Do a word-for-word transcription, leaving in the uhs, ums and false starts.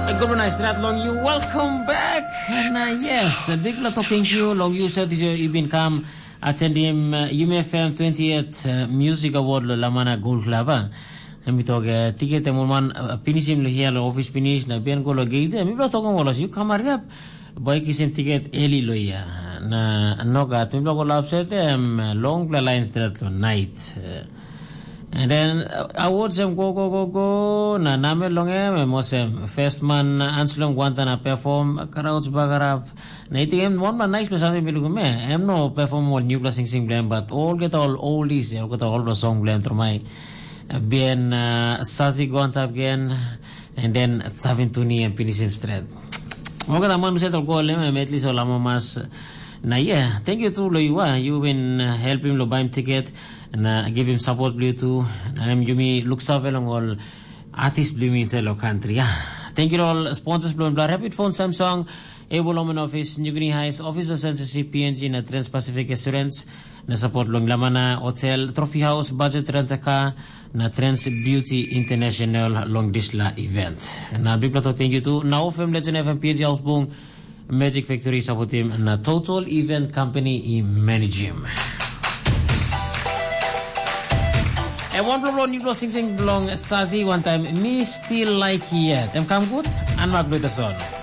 Good night, Strat Long you. Welcome back. And uh, yes, a big lot of thank you. Long you said you've been come attending uh, U M F M twentieth uh, Music Award Lamana Gold Club. And talk uh, ticket and one finish him here office finish na ben go gate. And we talk about you come up boy kisim ticket eli loya na no got me go upset um long lines that night. Uh, And then uh, awards them go go go go na name long em mosem first man Anselm Guantana perform crowds bagarap na itim one man nice person bilu me em no perform all new blessing sing blame but all get all oldies all get all the song blame to my bien uh, Sazi Guantap again and then Tavintuni and Pinisim Street mo kada man set go le me metli so lama mas na yeah thank you to Loiwa you've been uh, helping lo buy him ticket and uh, give him support blue too. I'm Jumi looks up along all artists blue in the country. Yeah. Thank you all sponsors blue and blue rapid phone Samsung, Able Omen Office, New Guinea Heights, Office of Censorship, P N G, na Trans Pacific Assurance, na support long Lamana Hotel, Trophy House, Budget Rent a Car, na Trans Beauty International Long Disla event. Na big lot of thank you to now F M Legend F M P N G House Boom, Magic Factory support team, na Total Event Company in Managem. And one problem you sing sing belong Sazi one time me still like yet. Em come good and mag the song.